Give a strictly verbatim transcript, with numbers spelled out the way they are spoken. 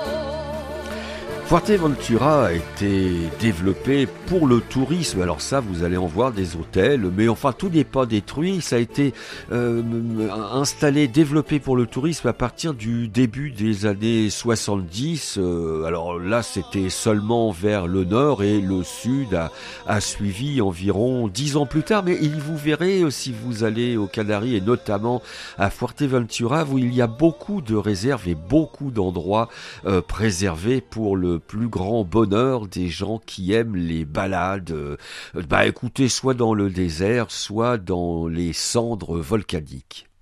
Fuerteventura a été développé pour le tourisme. Alors ça, vous allez en voir des hôtels, mais enfin tout n'est pas détruit. Ça a été euh, installé, développé pour le tourisme à partir du début des années soixante-dix. Euh, alors là, c'était seulement vers le nord et le sud a, a suivi environ dix ans plus tard. Mais il vous verrez, si vous allez aux Canaries et notamment à Fuerteventura, où il y a beaucoup de réserves et beaucoup d'endroits euh, préservés pour le plus grand bonheur des gens qui aiment les balades, euh, bah écoutez, soit dans le désert, soit dans les cendres volcaniques.